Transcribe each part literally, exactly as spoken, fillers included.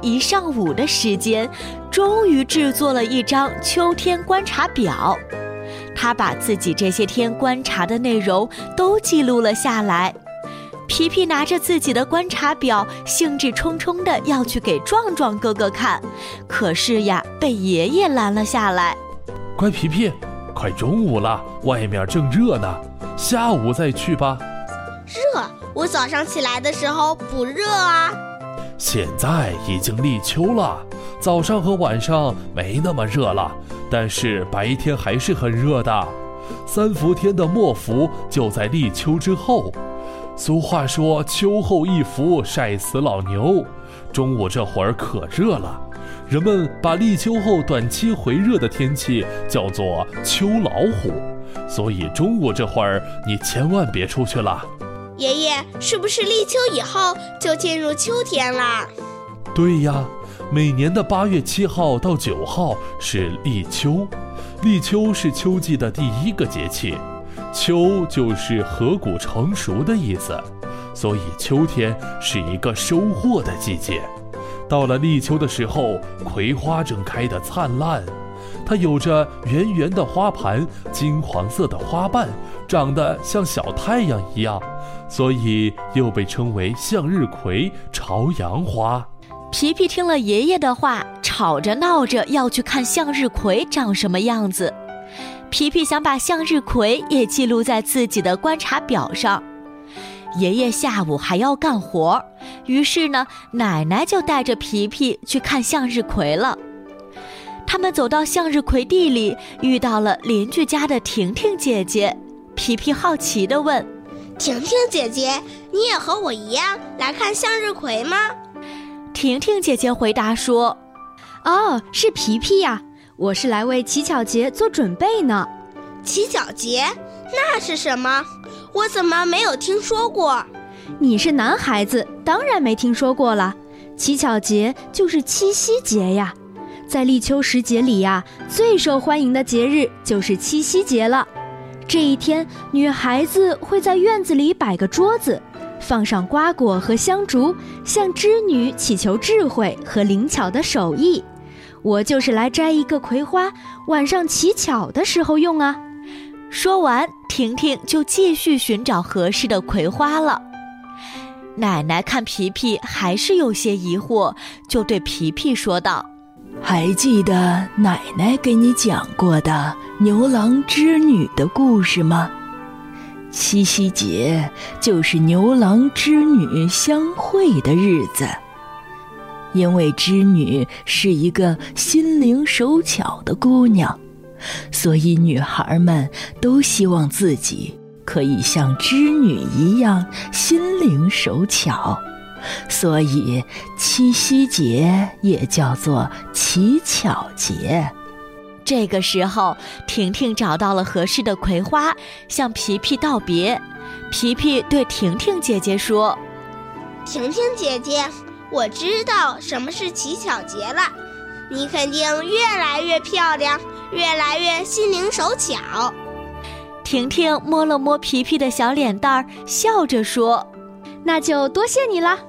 一上午的时间，终于制作了一张秋天观察表。他把自己这些天观察的内容都记录了下来。皮皮拿着自己的观察表，兴致冲冲地要去给壮壮哥哥看，可是呀，被爷爷拦了下来。 乖皮皮，快中午了，外面正热呢，下午再去吧。 热？我早上起来的时候不热啊。 现在已经立秋了，早上和晚上没那么热了，但是白天还是很热的。三伏天的末伏就在立秋之后。俗话说秋后一伏晒死老牛，中午这会儿可热了，人们把立秋后短期回热的天气叫做秋老虎，所以中午这会儿你千万别出去了。 爷爷，是不是立秋以后就进入秋天啦？ 对呀，每年的八月七号到九号是立秋，立秋是秋季的第一个节气，秋就是禾谷成熟的意思，所以秋天是一个收获的季节。到了立秋的时候，葵花正开得灿烂，它有着圆圆的花盘，金黄色的花瓣，长得像小太阳一样，所以又被称为向日葵、朝阳花。 皮皮听了爷爷的话，吵着闹着要去看向日葵长什么样子。皮皮想把向日葵也记录在自己的观察表上。爷爷下午还要干活，于是呢，奶奶就带着皮皮去看向日葵了。他们走到向日葵地里，遇到了邻居家的婷婷姐姐。皮皮好奇地问： 婷婷姐姐，你也和我一样来看向日葵吗？ 婷婷姐姐回答说： 哦，是皮皮呀，我是来为乞巧节做准备呢。 乞巧节？那是什么？我怎么没有听说过？ 你是男孩子，当然没听说过了。乞巧节就是七夕节呀，在立秋时节里呀，最受欢迎的节日就是七夕节了。这一天，女孩子会在院子里摆个桌子，放上瓜果和香烛，向织女祈求智慧和灵巧的手艺。我就是来摘一个葵花，晚上乞巧的时候用啊。 说完，婷婷就继续寻找合适的葵花了。奶奶看皮皮还是有些疑惑，就对皮皮说道： 还记得奶奶给你讲过的牛郎织女的故事吗？七夕节就是牛郎织女相会的日子，因为织女是一个心灵手巧的姑娘，所以女孩们都希望自己可以像织女一样心灵手巧，所以七夕节也叫做乞巧节。 这个时候，婷婷找到了合适的葵花，向皮皮道别。皮皮对婷婷姐姐说： 婷婷姐姐，我知道什么是乞巧节了，你肯定越来越漂亮，越来越心灵手巧。 婷婷摸了摸皮皮的小脸蛋儿，笑着说： 那就多谢你了。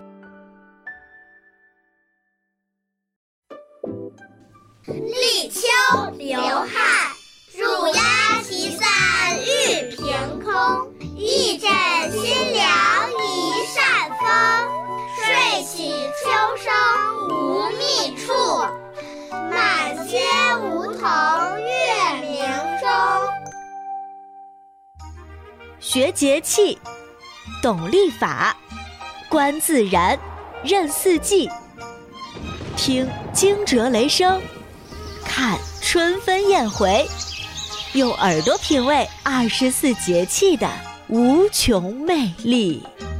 立秋流汗，入鸦啼散玉屏空。一阵新凉一扇风，睡起秋声无觅处。满街梧桐月明中。 学节气，懂历法，观自然，认四季，听惊蛰雷声，看春分燕回，用耳朵品味二十四节气的无穷魅力。